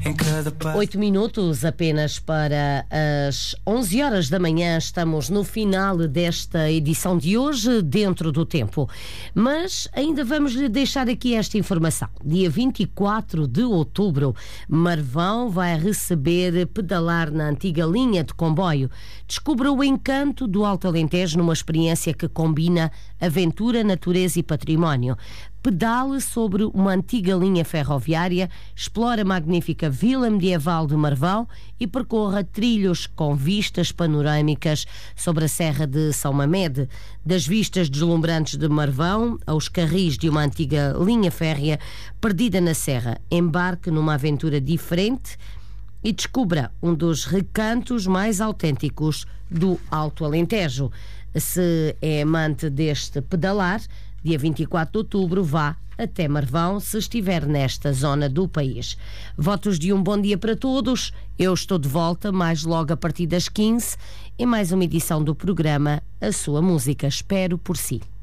em cada passo. 8 minutos apenas para as 11 horas da manhã. Estamos no final desta edição de hoje, Dentro do Tempo. Mas ainda vamos lhe deixar aqui esta informação. Dia 24 de outubro, Marvão vai receber Pedalar na antiga linha de comboio. Descubra o encanto do Alto Alentejo numa experiência que combina aventura, natureza e património. Pedale sobre uma antiga linha ferroviária, explore a magnífica Vila Medieval de Marvão e percorra trilhos com vistas panorâmicas sobre a Serra de São Mamede. Das vistas deslumbrantes de Marvão aos carris de uma antiga linha férrea perdida na serra. Embarque numa aventura diferente e descubra um dos recantos mais autênticos do Alto Alentejo. Se é amante deste pedalar, dia 24 de outubro, vá até Marvão, se estiver nesta zona do país. Votos de um bom dia para todos. Eu estou de volta mais logo a partir das 15 em mais uma edição do programa A Sua Música. Espero por si.